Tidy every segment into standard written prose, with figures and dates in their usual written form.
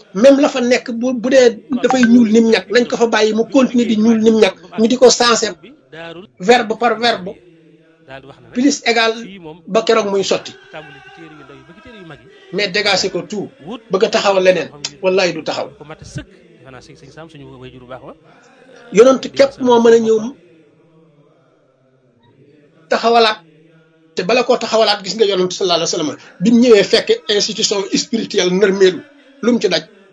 même la fa nekk bu dee dafay ñuul nim ñag nañ ko fa bàyyi mu continuer di ñuul nim ñag ñu di ko sensé verbe par verbe plus égal ba keroog muy sotti mais dégager ko tout bëgg a taxawal leneen wallahi du taxaw yonent képp moo mën a ñëw taxawalaat te bala koo taxawalaat gis nga yonent sallallahu alayhi wa sallam bi mu ñëwee fekk institution spirituelle nërmeelu lu mu ci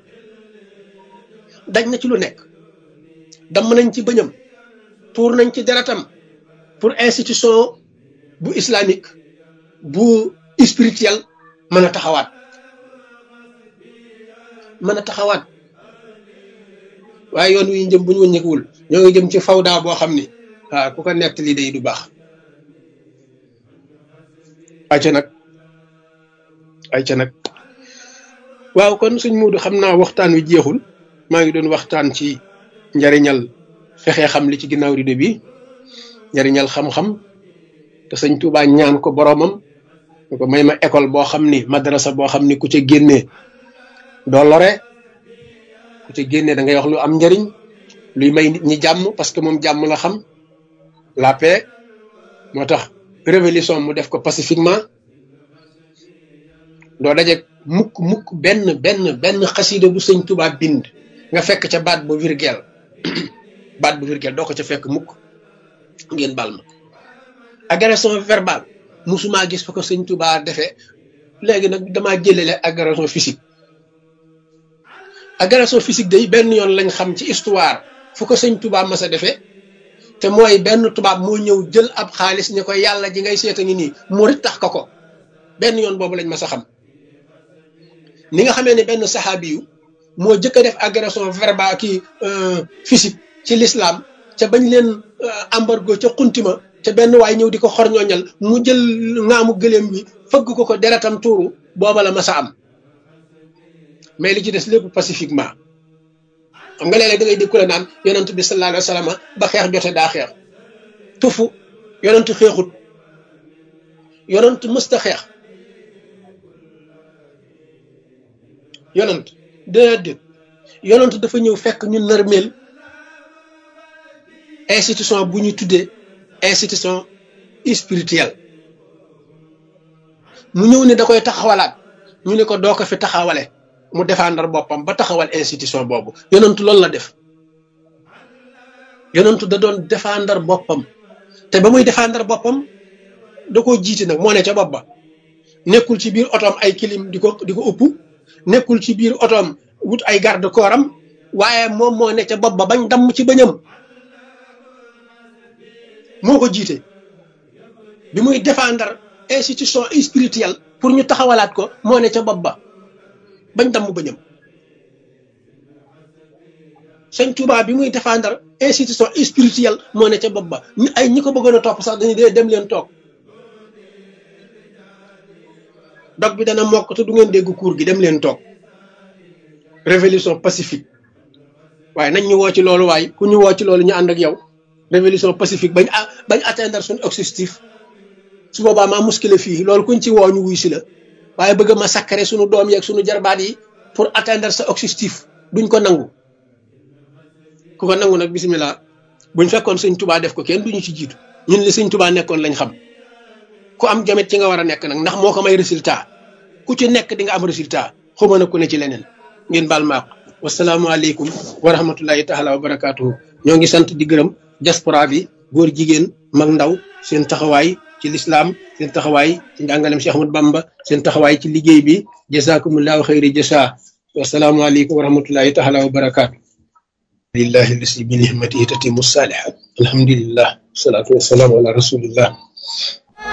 daj na ci lu nekk damm nañ ci bëñam tuur nañ ci deretam pour institution bu islamique bu spirituel mën a taxawaat waaye yoon wi jëm bu ñu wëññeekuwul ñoo ngi jëm ci fawda boo xam ni waaw ku ko nett lii day du baax ayca nag waaw kon suñ muudu xam naa waxtaan wi jeexul maa ngi doon waxtaan ci njariñal fexe xam li ci ginnaaw rido bi njariñal xam-xam te sëñ Tuubaa ñaan ko boroomam ñu ko may ma école boo xam ni madrasa boo xam ni ku ca génnee doo lore ku ca génnee da ngay wax lu am njariñ luy may nit ñi jàmm parce que moom jàmm la xam la paix moo tax révolution mu def ko pacifiquement doo daje mukk benn xasida bu sëñ Tuubaa bind nga fekk ca baat bu virgule doo ko ca fekk mukk ngeen baal ma agression verbale musuma gis fa ko sëñ Tuubaa defee léegi nag damaa jëlele agression physique day benn yoon lañ xam ci histoire fu ko sëñ Tuubaa mas a defee te mooy benn tubaab moo ñëw jël ab xaalis ne ko yàlla ji ngay seeta ngi nii murit tax ko benn yoon boobu lañ mas a xam ni nga xamee ne benn saxaabi yu moo jëkk a def agression verbale kii physique ci l'islam ca bañ leen embargo ca xuntima te benn waay ñëw di ko xorñooñal mu jël ngaamu gëléem bi fëgg ko deretam tuuru booba la masa am mais li ci des lépp pacifiquement xam nga léeg-léeg da ngay dégg ku la naan yonent bi sallallahu alayhi wa sallam ba xeex jote daa xeex tufu yonent xeexut yonent mësta xeex yonent déedéet yonent dafa ñëw fekk ñu nërmeel institution bu ñu tuddee institution spirituelle mu ñëw ne da koy taxawalaat ñu ne ko doo ko fi taxawale mu défendre boppam ba taxawal institution boobu yonent loolu la def yonent da doon défendre boppam te ba muy défendre boppam da koo jiite nag moo ne ca bopp ba nekkul ci biir otoom ay kilim di ko ëpp nekkul ci biir otoom wut ay garde corps am waaye moom moo ne ca bopp ba bañ damm ci bëñam moo ko jiite bi muy défendre institution spirituelle pour ñu taxawalaat ko moo ne ca bopp ba bañ damm bëñam sëñ Tuubaa bi muy défendre institution spirituelle moo ne ca bopp ba ñi ko bëggoon a topp sax dañuy dee dem leen toog dog bi dana mokk te du ngeen dégg cour gi dem leen toog révolution pacifique waaye nañ ñu woo ci loolu waaye ku ñu woo ci loolu ñu ànd ak yow révolution pacifique bañ atteindre suñu objectif su boobaa maa muskile fii loolu kuñ ci woo ñu wuy si la waaye bëgg ma sakkare suñu doom yeeg suñu jarbaat yi pour atteindre sa objectif duñ ko nangu ku ko nangu nag bisimilah buñ fekkoon sëñ Tuubaa def ko kenn duñu ci jiitu ñun li sëñ Tuubaa nekkoon lañ xam ku am jamet ci nga war a nekk nag ndax moo ko may résultat ku ci nekk di nga am résultat xuma na ku ne ci leneen ngeen baal maaq wasalaamualeykum wa rahmatullahi taala wa barakaatuhu ñoo ngi sant di gërëm diaspora bi góor jigéen mag ndaw seen taxawaay ci lislaam seen taxawaay ci njàngalem Cheikh Ahmadou Bamba seen taxawaay ci liggéey bi jazakumullahu xayri jasa wasalaamualeykum wa rahmatullahi taala wa barakaatu lillahi lasi bi nihmatihi tatimu salihat alhamdulillah wasalaatu wasalaamu ala rasulillah